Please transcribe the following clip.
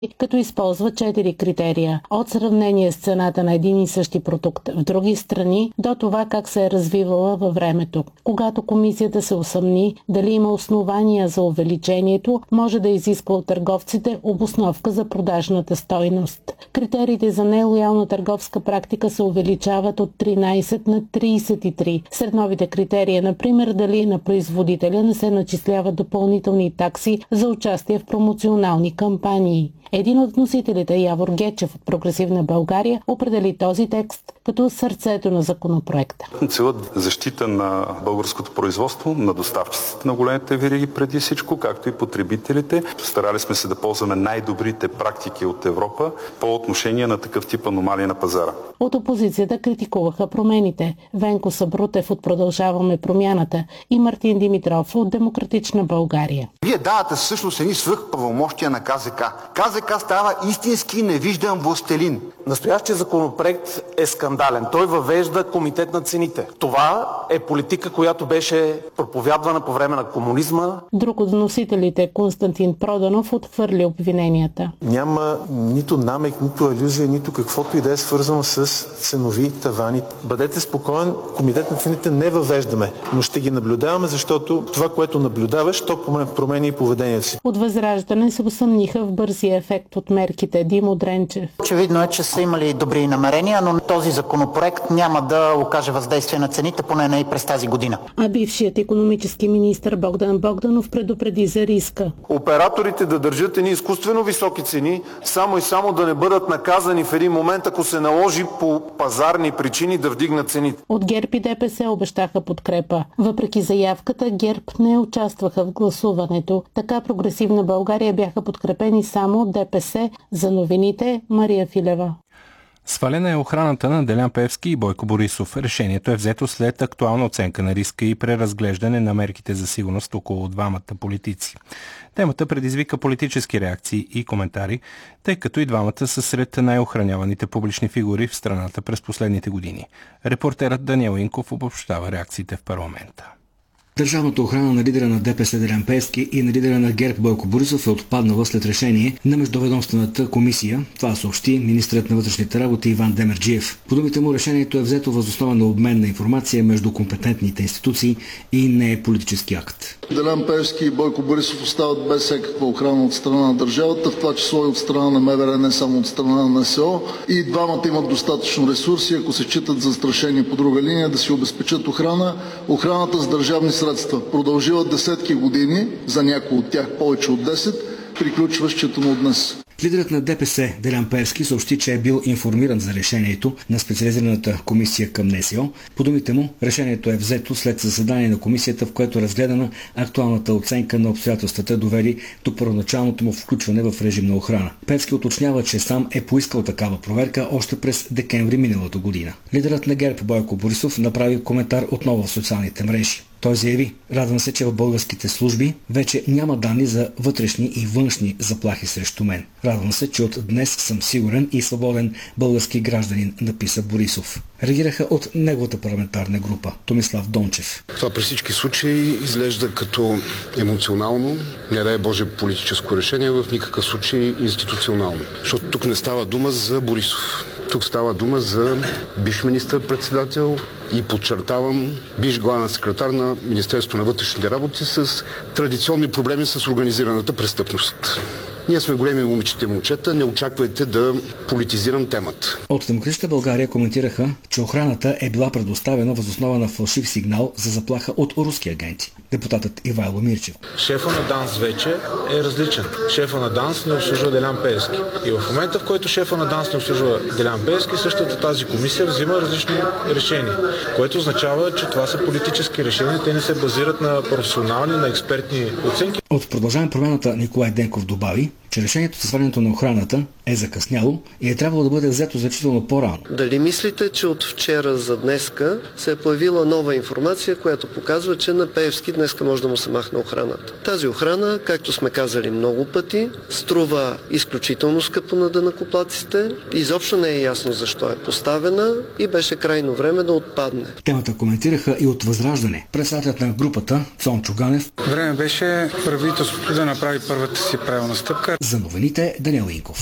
като използва 4 критерия. От сравнение с цената на един и същи продукт в други страни до това как се е развивала във времето. Когато комисията се усъмни дали има основания за увеличението, може да изисква от търговците обосновка за продажната стойност. Критериите за нелоялна търговска практика се увеличават от 13 на 33. Сред новите критерии, например, дали на производителя не се начисляват допълнителни такси за участие в промоционални кампании. Един от вносителите, Явор Гечев от Прогресивна България, определи този текст като сърцето на законопроекта. Целът защита на българското производство, на доставчиците на големите вериги преди всичко, както и потребителите. Старали сме се да ползваме най-добрите практики от Европа по отношение на такъв тип аномалии на пазара. От опозицията критикуваха промените. Венко Сабрутев от Продължаваме промяната и Мартин Димитров от Демократична България. Вие давате всъщност едни свръхправомощия на КЗК. КЗК става истински невиждан властелин. Настоящия законопроект е скандален. Той въвежда комитет на цените. Това е политика, която беше проповядвана по време на комунизма. Друг от вносителите, Константин Проданов, отхвърли обвиненията. Няма нито намек, нито алюзия, нито каквото и да е свързано с ценови тавани. Бъдете спокоен, комитет на цените не въвеждаме, но ще ги наблюдаваме, защото това, което наблюдаваш, то промени и поведението си. От Възраждане се усъмниха в бързия ефект от мерките. Димо Дренчев. Очевидно е, че са имали добри намерения, но този законопроект няма да окаже въздействие на цените, поне не и през тази година. А бившият икономически министър Богдан Богданов предупреди за риска. Операторите да държат едни изкуствено високи цени, само и само да не бъдат наказани в един момент, ако се наложи по пазарни причини да вдигнат цените. От ГЕРБ и ДПС обещаха подкрепа. Въпреки заявката, ГЕРБ не участваха в гласуването. Така Прогресивна България бяха подкрепени само от ДПС. За новините Мария Филева. Свалена е охраната на Делян Пеевски и Бойко Борисов. Решението е взето след актуална оценка на риска и преразглеждане на мерките за сигурност около двамата политици. Темата предизвика политически реакции и коментари, тъй като и двамата са сред най-охраняваните публични фигури в страната през последните години. Репортерът Даниел Инков обобщава реакциите в парламента. Държавната охрана на лидера на ДПС Делян Пеевски и на лидера на ГЕРБ Бойко Борисов е отпаднала след решение на Междуведомствената комисия. Това съобщи министърът на вътрешните работи Иван Демерджиев. По думите му, решението е взето въз основа на обмен на информация между компетентните институции и не е политически акт. Делян Пеевски и Бойко Борисов остават без всякаква охрана от страна на държавата, в това число и от страна на МВР, не само от страна на НСО. И двамата имат достатъчно ресурси, ако се считат застрашени по друга линия, да си обезпечат охрана. Охраната с държавни средства продължила десетки години, за някои от тях повече от 10, приключва считано днес. Лидерът на ДПС Делян Пеевски съобщи, че е бил информиран за решението на специализираната комисия към НСО. По думите му, решението е взето след заседание на комисията, в което е разгледана актуалната оценка на обстоятелствата, довели до първоначалното му включване в режим на охрана. Пеевски уточнява, че сам е поискал такава проверка още през декември миналата година. Лидерът на ГЕРБ Бойко Борисов направи коментар отново в социалните мрежи. Той заяви: "Радвам се, че в българските служби вече няма данни за вътрешни и външни заплахи срещу мен. Радвам се, че от днес съм сигурен и свободен български гражданин", написа Борисов. Реагираха от неговата парламентарна група. Томислав Дончев. Това при всички случаи изглежда като емоционално, не дай Боже политическо решение, в никакъв случай институционално. Защото тук не става дума за Борисов. Тук става дума за бивш министър-председател и подчертавам бивш главен секретар на Министерството на вътрешните работи с традиционни проблеми с организираната престъпност. Ние сме големи момичета и момчета, не очаквайте да политизирам темата. От Демократична България коментираха, че охраната е била предоставена въз основа на фалшив сигнал за заплаха от руски агенти. Депутатът Ивайло Мирчев. Шефа на ДАНС вече е различен. Шефа на ДАНС не обслужва Делян Пеевски. И в момента, в който шефа на ДАНС не обслужва Делян Пеевски, същата тази комисия взима различни решения, което означава, че това са политически решения. Те не се базират на професионални, на експертни оценки. От Продължаваме промяната Николай Денков добави, че решението за свалянето на охраната е закъсняло и е трябвало да бъде взето значително по-рано. Дали мислите, че от вчера за днеска се е появила нова информация, която показва, че на Пеевски днеска може да му се махне охраната? Тази охрана, както сме казали много пъти, струва изключително скъпо на данъкоплатците, изобщо не е ясно защо е поставена и беше крайно време да отпадне. Темата коментираха и от Възраждане. Председателят на групата Цончо Ганев. Време беше правителството да направи първата си правилна стъпка. За новините Даниел Инков.